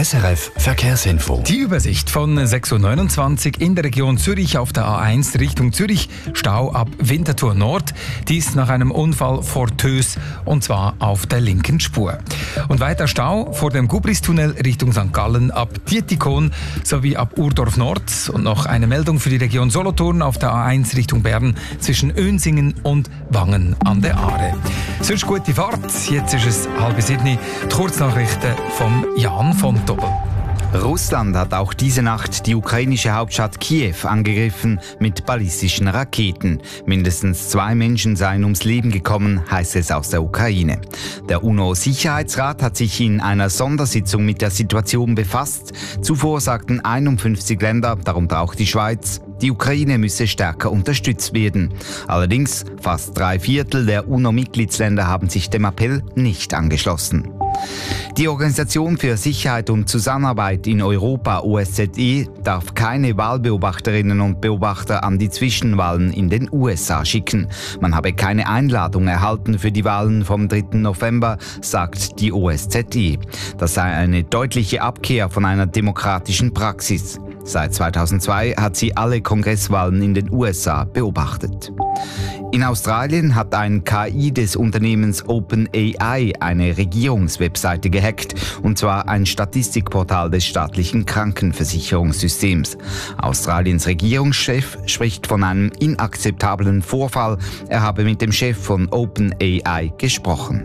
SRF Verkehrsinfo. Die Übersicht von 6.29 Uhr in der Region Zürich auf der A1 Richtung Zürich. Stau ab Winterthur Nord. Dies nach einem Unfall vor Tös und zwar auf der linken Spur. Und weiter Stau vor dem Gubristunnel Richtung St. Gallen ab Dietikon sowie ab Urdorf Nord. Und noch eine Meldung für die Region Solothurn auf der A1 Richtung Bern zwischen Önsingen und Wangen an der Aare. Sonst gute Fahrt. Jetzt ist es 6:30. Die Kurznachrichten von Jan von Doppel. Russland hat auch diese Nacht die ukrainische Hauptstadt Kiew angegriffen mit ballistischen Raketen. Mindestens 2 Menschen seien ums Leben gekommen, heißt es aus der Ukraine. Der UNO-Sicherheitsrat hat sich in einer Sondersitzung mit der Situation befasst. Zuvor sagten 51 Länder, darunter auch die Schweiz, die Ukraine müsse stärker unterstützt werden. Allerdings, fast 3/4 der UNO-Mitgliedsländer haben sich dem Appell nicht angeschlossen. Die Organisation für Sicherheit und Zusammenarbeit in Europa, OSZE, darf keine Wahlbeobachterinnen und Beobachter an die Zwischenwahlen in den USA schicken. Man habe keine Einladung erhalten für die Wahlen vom 3. November, sagt die OSZE. Das sei eine deutliche Abkehr von einer demokratischen Praxis. Seit 2002 hat sie alle Kongresswahlen in den USA beobachtet. In Australien hat ein KI des Unternehmens OpenAI eine Regierungswebseite gehackt, und zwar ein Statistikportal des staatlichen Krankenversicherungssystems. Australiens Regierungschef spricht von einem inakzeptablen Vorfall. Er habe mit dem Chef von OpenAI gesprochen.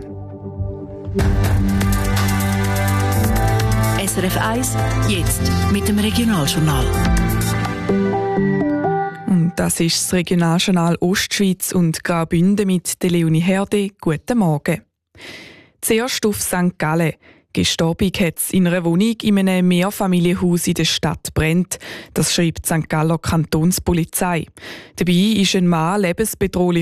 SRF 1, jetzt mit dem Regionaljournal. Und das ist das Regionaljournal Ostschweiz und Graubünden mit der Leonie Herde. Guten Morgen. Zuerst auf St. Gallen. Gestern Abend hat es in einer Wohnung in einem Mehrfamilienhaus in der Stadt brennt. Das schreibt die St. Galler Kantonspolizei. Dabei ist ein Mann lebensbedrohlich